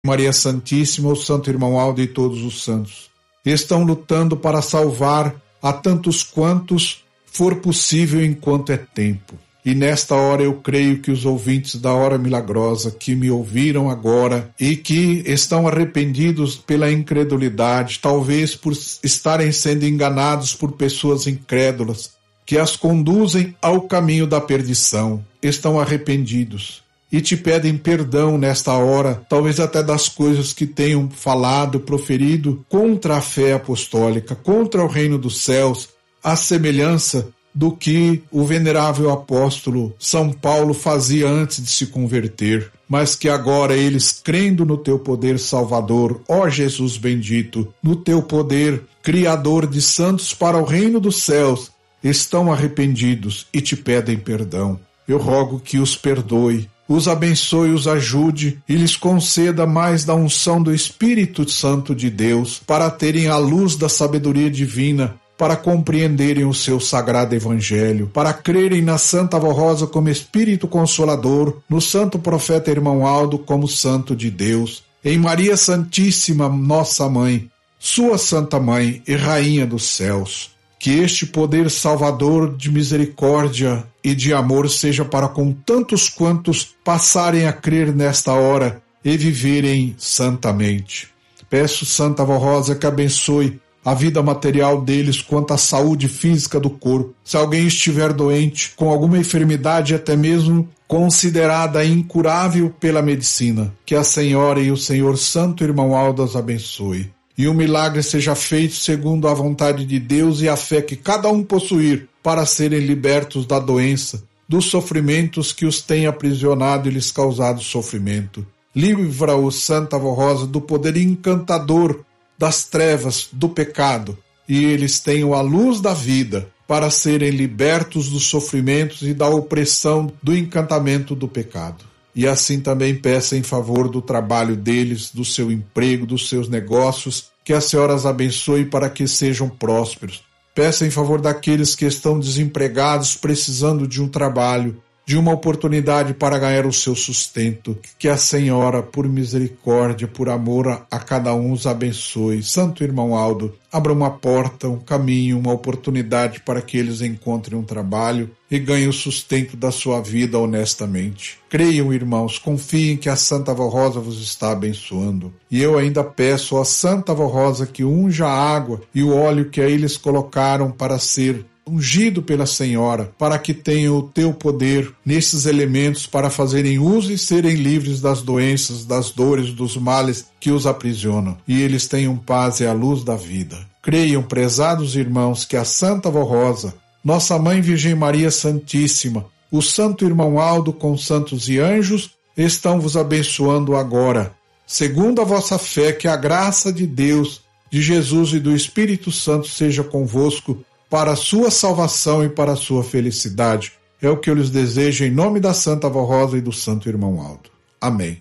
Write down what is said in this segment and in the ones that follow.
Maria Santíssima, o Santo Irmão Aldo e todos os santos estão lutando para salvar a tantos quantos for possível enquanto é tempo. E nesta hora eu creio que os ouvintes da Hora Milagrosa que me ouviram agora e que estão arrependidos pela incredulidade, talvez por estarem sendo enganados por pessoas incrédulas, que as conduzem ao caminho da perdição, estão arrependidos e te pedem perdão nesta hora, talvez até das coisas que tenham falado, proferido contra a fé apostólica, contra o reino dos céus, à semelhança do que o venerável apóstolo São Paulo fazia antes de se converter, mas que agora eles, crendo no teu poder salvador, ó Jesus bendito, no teu poder criador de santos para o reino dos céus, estão arrependidos e te pedem perdão. Eu rogo que os perdoe, os abençoe, os ajude e lhes conceda mais da unção do Espírito Santo de Deus para terem a luz da sabedoria divina, para compreenderem o seu sagrado evangelho, para crerem na Santa Avó Rosa como Espírito Consolador, no Santo Profeta Irmão Aldo como Santo de Deus, em Maria Santíssima, nossa Mãe, sua Santa Mãe e Rainha dos Céus. Que este poder salvador de misericórdia e de amor seja para com tantos quantos passarem a crer nesta hora e viverem santamente. Peço, Santa Avó Rosa, que abençoe a vida material deles quanto à saúde física do corpo. Se alguém estiver doente, com alguma enfermidade até mesmo considerada incurável pela medicina, que a Senhora e o Senhor Santo Irmão Aldo as abençoe. E o milagre seja feito segundo a vontade de Deus e a fé que cada um possuir para serem libertos da doença, dos sofrimentos que os têm aprisionado e lhes causado sofrimento. Livra-os, Santa Avó Rosa, do poder encantador das trevas, do pecado, e eles tenham a luz da vida para serem libertos dos sofrimentos e da opressão do encantamento do pecado. E assim também peça em favor do trabalho deles, do seu emprego, dos seus negócios, que a Senhora as abençoe para que sejam prósperos. Peça em favor daqueles que estão desempregados, precisando de um trabalho, de uma oportunidade para ganhar o seu sustento. Que a Senhora, por misericórdia, por amor a cada um, os abençoe. Santo Irmão Aldo, abra uma porta, um caminho, uma oportunidade para que eles encontrem um trabalho e ganhem o sustento da sua vida honestamente. Creiam, irmãos, confiem que a Santa Avó Rosa vos está abençoando. E eu ainda peço à Santa Avó Rosa que unja a água e o óleo que aí eles colocaram para ser ungido pela Senhora, para que tenham o teu poder nesses elementos para fazerem uso e serem livres das doenças, das dores, dos males que os aprisionam, e eles tenham paz e a luz da vida. Creiam, prezados irmãos, que a Santa Avó Rosa, nossa Mãe Virgem Maria Santíssima, o Santo Irmão Aldo com santos e anjos estão vos abençoando agora. Segundo a vossa fé, que a graça de Deus, de Jesus e do Espírito Santo seja convosco, para a sua salvação e para a sua felicidade. É o que eu lhes desejo em nome da Santa Avó Rosa e do Santo Irmão Aldo. Amém.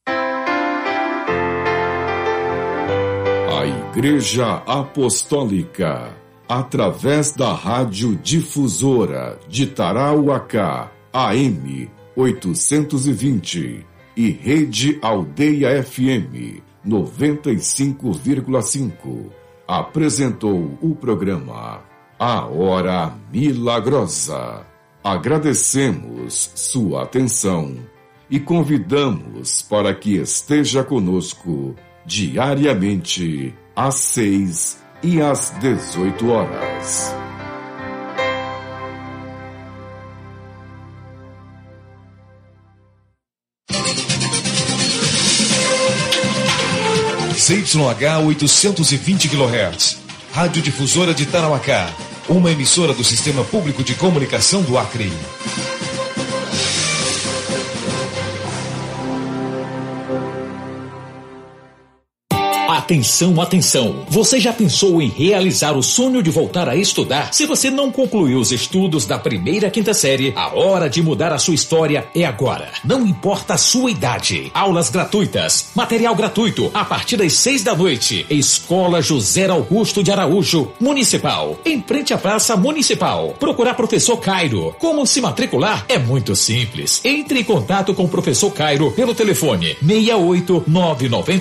A Igreja Apostólica, através da Rádio Difusora de Tarauacá, AM 820 e Rede Aldeia FM 95,5, apresentou o programa A Hora Milagrosa. Agradecemos sua atenção e convidamos para que esteja conosco diariamente às 6 e às 18 horas. CYH 820 kHz, Rádio Difusora de Tarauacá, uma emissora do Sistema Público de Comunicação do Acre. Atenção, atenção! Você já pensou em realizar o sonho de voltar a estudar? Se você não concluiu os estudos da primeira à quinta série, a hora de mudar a sua história é agora. Não importa a sua idade. Aulas gratuitas, material gratuito, a partir das 6 da noite. Escola José Augusto de Araújo, Municipal, em frente à Praça Municipal. Procurar professor Cairo. Como se matricular? É muito simples. Entre em contato com o professor Cairo pelo telefone 68 999